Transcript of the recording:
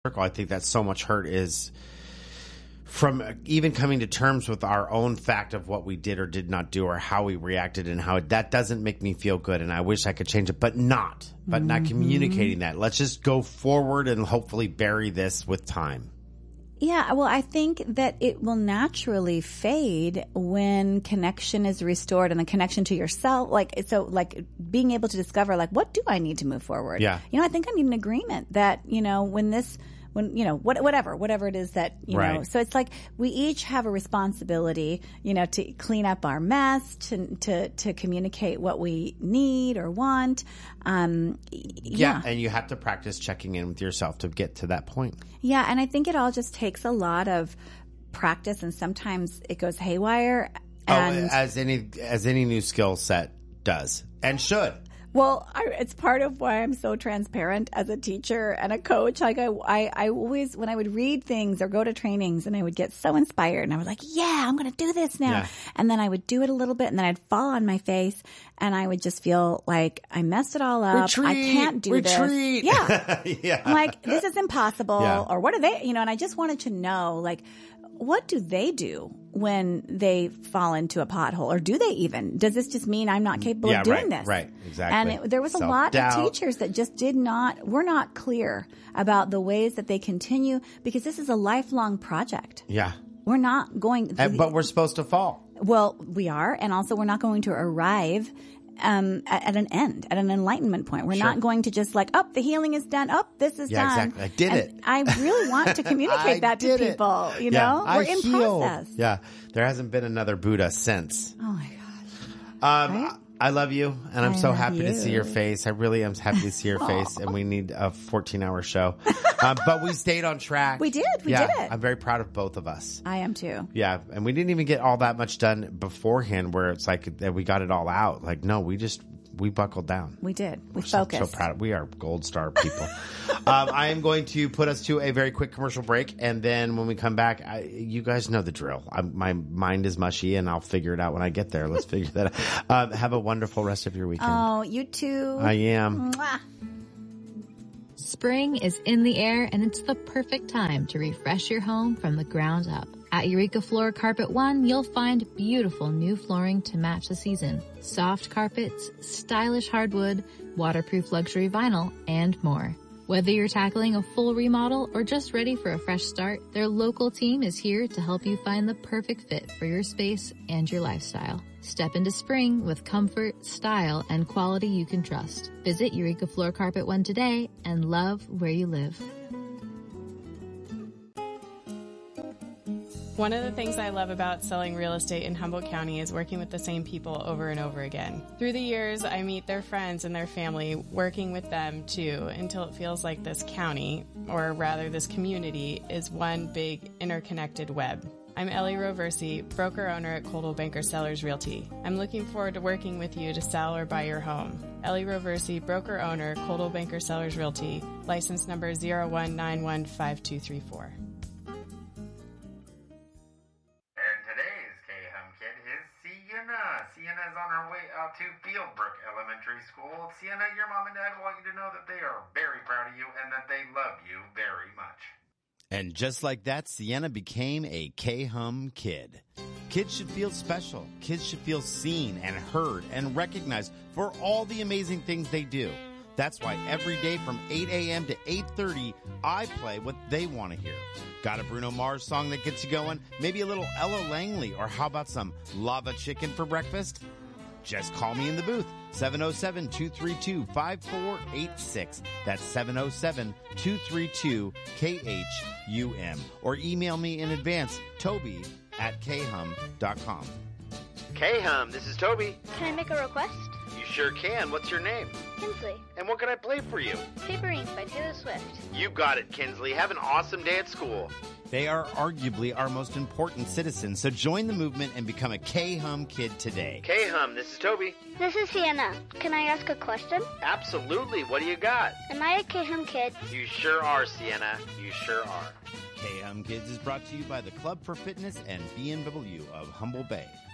circle. I think that so much hurt is from even coming to terms with our own fact of what we did or did not do or how we reacted and how that doesn't make me feel good. And I wish I could change it, but not communicating that. Let's just go forward and hopefully bury this with time. Yeah, well, I think that it will naturally fade when connection is restored and the connection to yourself. Like, so like being able to discover, like, what do I need to move forward? Yeah. I think I need an agreement that, whatever it is that, know, so it's like we each have a responsibility, to clean up our mess, to communicate what we need or want. And you have to practice checking in with yourself to get to that point. Yeah. And I think it all just takes a lot of practice, and sometimes it goes haywire. And as any new skill set does and should. Well, it's part of why I'm so transparent as a teacher and a coach. Like I always, when I would read things or go to trainings and I would get so inspired and I was like, yeah, I'm going to do this now. Yeah. And then I would do it a little bit and then I'd fall on my face and I would just feel like I messed it all up. I can't do this. Yeah. Yeah. I'm like, this is impossible. Yeah. Or what are they, and I just wanted to know, like, what do they do when they fall into a pothole? Or do they even? Does this just mean I'm not capable of doing this? Right, exactly. And there was a lot of teachers that just were not clear about the ways that they continue, because this is a lifelong project. Yeah. We're not going... but we're supposed to fall. Well, we are. And also we're not going to arrive at an end, at an enlightenment point. We're not going to just like, the healing is done. This is done. Exactly. I did it. I really want to communicate that to people, We're in process. Yeah. There hasn't been another Buddha since. Oh my gosh. Right? I love you, and I'm so happy to see your face. I really am happy to see your face, and we need a 14-hour show. But we stayed on track. We did. We did it. I'm very proud of both of us. I am too. Yeah, and we didn't even get all that much done beforehand where it's like that we got it all out. Like, no, we buckled down. We did. We focused. So proud. We are gold star people. I am going to put us to a very quick commercial break, and then when we come back, you guys know the drill. My mind is mushy, and I'll figure it out when I get there. Let's figure that out. Have a wonderful rest of your weekend. Oh, you too. I am. Mwah. Spring is in the air, and it's the perfect time to refresh your home from the ground up. At Eureka Floor Carpet One, you'll find beautiful new flooring to match the season, soft carpets, stylish hardwood, waterproof luxury vinyl, and more. Whether you're tackling a full remodel or just ready for a fresh start, their local team is here to help you find the perfect fit for your space and your lifestyle. Step into spring with comfort, style, and quality you can trust. Visit Eureka Floor Carpet One today and love where you live. One of the things I love about selling real estate in Humboldt County is working with the same people over and over again. Through the years, I meet their friends and their family, working with them too, until it feels like this county, or rather this community, is one big interconnected web. I'm Ellie Roversi, broker-owner at Coldwell Banker Sellers Realty. I'm looking forward to working with you to sell or buy your home. Ellie Roversi, broker-owner, Coldwell Banker Sellers Realty, license number 01915234. Sienna is on her way out to Fieldbrook Elementary School. Sienna, your mom and dad want you to know that they are very proud of you and that they love you very much. And just like that, Sienna became a K-Hum kid. Kids should feel special. Kids should feel seen and heard and recognized for all the amazing things they do. That's why every day from 8 a.m. to 8:30, I play what they want to hear. Got a Bruno Mars song that gets you going? Maybe a little Ella Langley, or how about some lava chicken for breakfast? Just call me in the booth, 707-232-5486. That's 707-232-KHUM. Or email me in advance, Toby@khum.com. K-Hum, this is Toby. Can I make a request? You sure can. What's your name? Kinsley. And what can I play for you? Paper Rings by Taylor Swift. You got it, Kinsley. Have an awesome day at school. They are arguably our most important citizens, so join the movement and become a K-Hum kid today. K-Hum, this is Toby. This is Sienna. Can I ask a question? Absolutely. What do you got? Am I a K-Hum kid? You sure are, Sienna. You sure are. K-Hum Kids is brought to you by the Club for Fitness and BMW of Humboldt Bay.